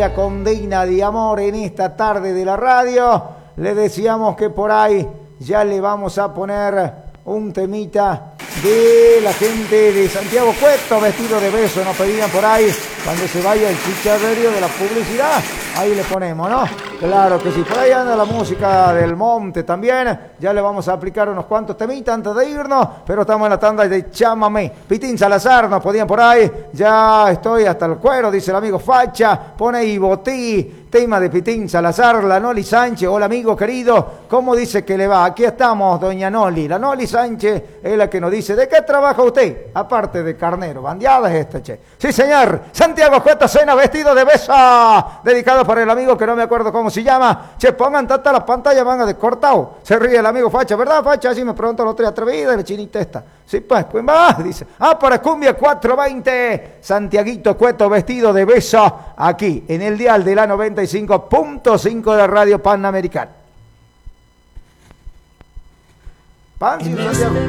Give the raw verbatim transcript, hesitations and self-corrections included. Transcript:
Con Dina de Amor en esta tarde de la radio. Le decíamos que por ahí ya le vamos a poner un temita de la gente de Santiago Cueto, vestido de beso. Nos pedían por ahí, cuando se vaya el chicharrerío de la publicidad, ahí le ponemos, ¿no? Claro que sí. Por ahí anda la música del monte también. Ya le vamos a aplicar unos cuantos temitas antes de irnos, pero estamos en la tanda de Chámame. Pitín Salazar nos podían por ahí. Ya estoy hasta el cuero, dice el amigo Facha. Pone ahí Botí. Tema de Pitín Salazar, la Noli Sánchez. Hola amigo querido, ¿cómo dice que le va? Aquí estamos, doña Noli. La Noli Sánchez es la que nos dice, ¿de qué trabaja usted? Aparte de carnero, bandeada es esta, che. Sí señor, Santiago Cueto Cena, vestido de besa. Dedicado para el amigo que no me acuerdo cómo se llama. Che, pongan tanta las pantallas, van a descortado. Se ríe el amigo Facha, ¿verdad Facha? Así me preguntó la otra atrevida, la chinita esta. Sí, pues, pues va, dice. Ah, para Cumbia cuatro veinte, Santiaguito Cueto, vestido de besa, aquí, en el dial de la noventa y cinco punto cinco de Radio Panamericana. Pan sin Santiago.